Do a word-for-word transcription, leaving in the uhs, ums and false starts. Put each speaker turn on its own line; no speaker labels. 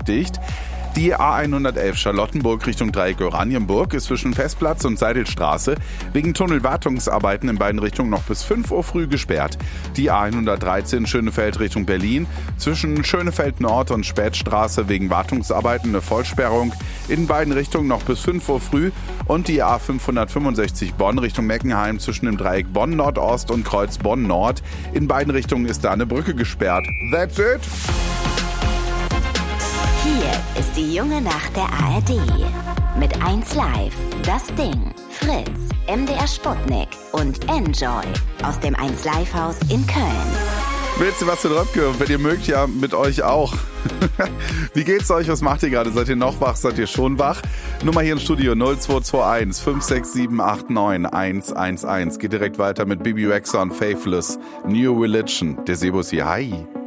dicht. Die A hundertelf Charlottenburg Richtung Dreieck Oranienburg ist zwischen Festplatz und Seidelstraße wegen Tunnelwartungsarbeiten in beiden Richtungen noch bis fünf Uhr früh gesperrt. Die A hundertdreizehn Schönefeld Richtung Berlin zwischen Schönefeld Nord und Spätstraße wegen Wartungsarbeiten eine Vollsperrung in beiden Richtungen noch bis fünf Uhr früh. Und die A fünfhundertfünfundsechzig Bonn Richtung Meckenheim zwischen dem Dreieck Bonn Nordost und Kreuz Bonn Nord. In beiden Richtungen ist da eine Brücke gesperrt. That's it!
Hier ist die junge Nacht der A R D. Mit eins Live, Das Ding, Fritz, M D R Sputnik und Enjoy aus dem eins Live Haus in Köln.
Willst du was zu Röpke? Und wenn ihr mögt, ja mit euch auch. Wie geht's euch? Was macht ihr gerade? Seid ihr noch wach? Seid ihr schon wach? Nummer hier im Studio null zwei zwei eins fünf sechs sieben acht neun eins eins eins. Geht direkt weiter mit Bibi Rexha und Faithless. New Religion. Der Sebus hier. Hi.